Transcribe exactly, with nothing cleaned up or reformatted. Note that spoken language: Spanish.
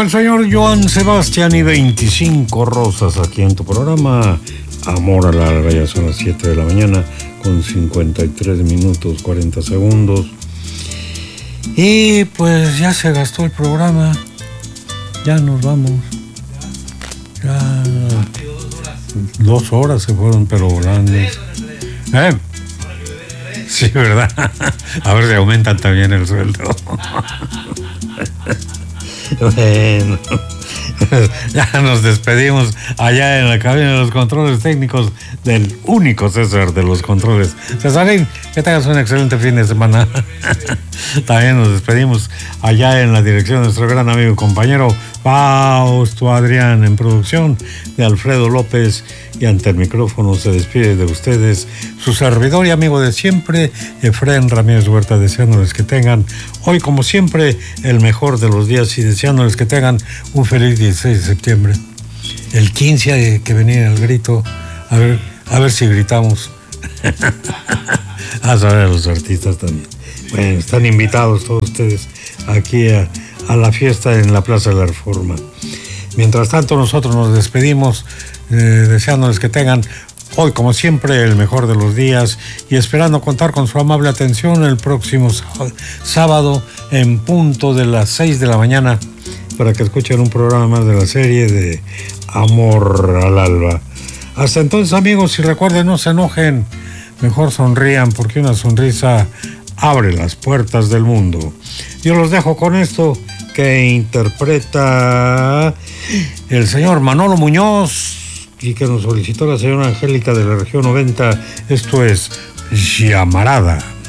Fue el señor Joan Sebastián y veinticinco rosas aquí en tu programa Amor a la Alba. Ya son las siete de la mañana con cincuenta y tres minutos cuarenta segundos. Y pues ya se gastó el programa. Ya nos vamos. Ya dos horas se fueron, pero volando. ¿Eh? Sí, ¿verdad? A ver si aumentan también el sueldo. Bueno, ya nos despedimos allá en la cabina de los controles técnicos del único César de los controles. Cesarín, que tengas un excelente fin de semana. También nos despedimos allá en la dirección de nuestro gran amigo y compañero Fausto Adrián, en producción de Alfredo López, y ante el micrófono se despide de ustedes su servidor y amigo de siempre, Efraín Ramírez Huerta, deseándoles que tengan hoy, como siempre, el mejor de los días y deseándoles que tengan un feliz dieciséis de septiembre. El quince hay que venir al grito, a ver, a ver si gritamos. A saber a los artistas también. Bueno, están invitados todos ustedes aquí a, a la fiesta en la Plaza de la Reforma. Mientras tanto, nosotros nos despedimos eh, deseándoles que tengan hoy, como siempre, el mejor de los días y esperando contar con su amable atención el próximo sábado en punto de las seis de la mañana para que escuchen un programa más de la serie de Amor al Alba. Hasta entonces, amigos, y recuerden, no se enojen, mejor sonrían, porque una sonrisa abre las puertas del mundo. Yo los dejo con esto que interpreta el señor Manolo Muñoz y que nos solicitó la señora Angélica de la región noventa. Esto es Llamarada.